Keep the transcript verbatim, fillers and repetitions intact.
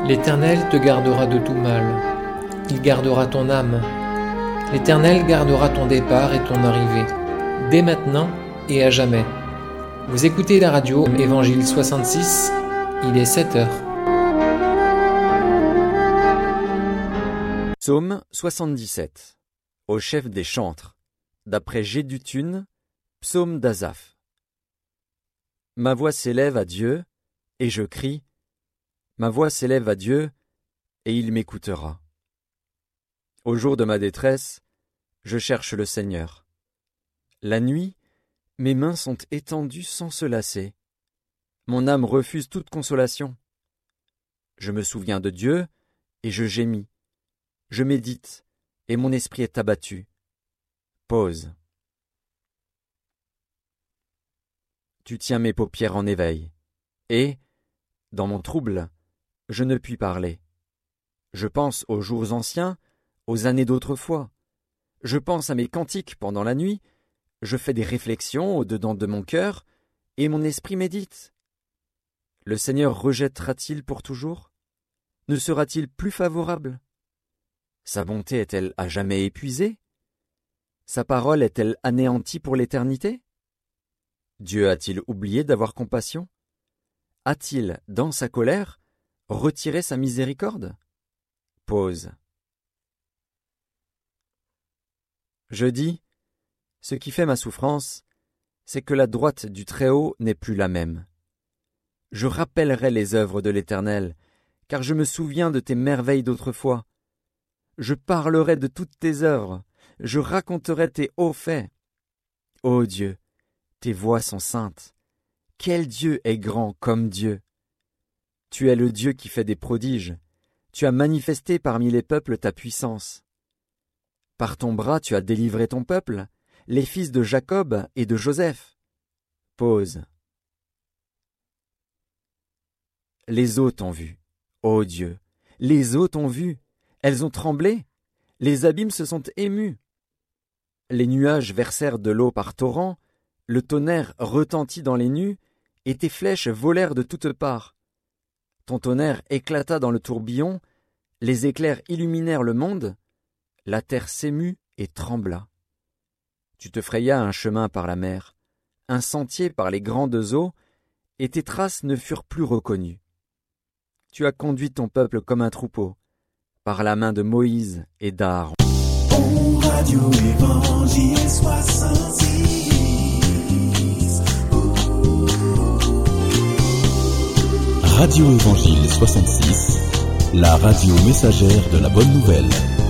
L'Éternel te gardera de tout mal. Il gardera ton âme. L'Éternel gardera ton départ et ton arrivée, dès maintenant et à jamais. Vous écoutez la radio Évangile soixante-six, il est sept heures. Psaume soixante-dix-sept. Au chef des chantres, d'après Jéduthun, psaume d'Asaph. Ma voix s'élève à Dieu, et je crie. Ma voix s'élève à Dieu, et il m'écoutera. Au jour de ma détresse, je cherche le Seigneur. La nuit, mes mains sont étendues sans se lasser. Mon âme refuse toute consolation. Je me souviens de Dieu, et je gémis. Je médite, et mon esprit est abattu. Pause. Tu tiens mes paupières en éveil, et, dans mon trouble, je ne puis parler. Je pense aux jours anciens, aux années d'autrefois. Je pense à mes cantiques pendant la nuit, je fais des réflexions au-dedans de mon cœur, et mon esprit médite. Le Seigneur rejettera-t-il pour toujours? Ne sera-t-il plus favorable? Sa bonté est-elle à jamais épuisée? Sa parole est-elle anéantie pour l'éternité? Dieu a-t-il oublié d'avoir compassion? A-t-il, dans sa colère, retiré sa miséricorde? Pause. Je dis, ce qui fait ma souffrance, c'est que la droite du Très-Haut n'est plus la même. Je rappellerai les œuvres de l'Éternel, car je me souviens de tes merveilles d'autrefois. Je parlerai de toutes tes œuvres, je raconterai tes hauts faits. Ô Dieu, tes voies sont saintes. Quel Dieu est grand comme Dieu? Tu es le Dieu qui fait des prodiges. Tu as manifesté parmi les peuples ta puissance. Par ton bras tu as délivré ton peuple, les fils de Jacob et de Joseph. Pause. Les eaux t'ont vu, ô Dieu, les eaux t'ont vu, elles ont tremblé, les abîmes se sont émus. Les nuages versèrent de l'eau par torrents, le tonnerre retentit dans les nues, et tes flèches volèrent de toutes parts. Ton tonnerre éclata dans le tourbillon, les éclairs illuminèrent le monde, la terre s'émut et trembla. Tu te frayas un chemin par la mer, un sentier par les grandes eaux, et tes traces ne furent plus reconnues. Tu as conduit ton peuple comme un troupeau, par la main de Moïse et d'Aaron. Radio Évangile soixante-six. Radio Évangile soixante-six, la radio messagère de la bonne nouvelle.